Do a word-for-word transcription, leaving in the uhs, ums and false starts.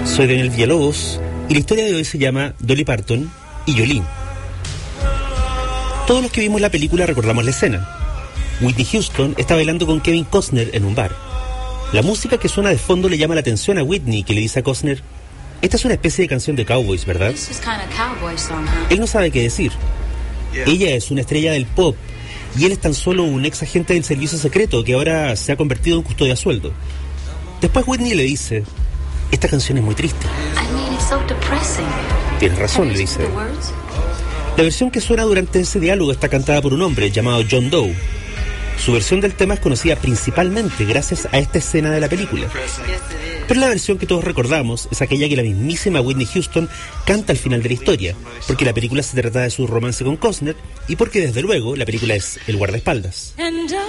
Soy Daniel Villalobos y la historia de hoy se llama Dolly Parton y Jolene. Todos los que vimos la película recordamos la escena. Whitney Houston está bailando con Kevin Costner en un bar. La música que suena de fondo le llama la atención a Whitney, que le dice a Costner: esta es una especie de canción de cowboys, ¿verdad? Él no sabe qué decir. Ella es una estrella del pop y él es tan solo un ex agente del servicio secreto que ahora se ha convertido en custodia a sueldo. Después Whitney le dice: esta canción es muy triste. Tienes razón, le dice. La versión que suena durante ese diálogo está cantada por un hombre llamado John Doe. Su versión del tema es conocida principalmente gracias a esta escena de la película. Pero la versión que todos recordamos es aquella que la mismísima Whitney Houston canta al final de la historia, porque la película se trata de su romance con Costner y porque desde luego la película es El guardaespaldas.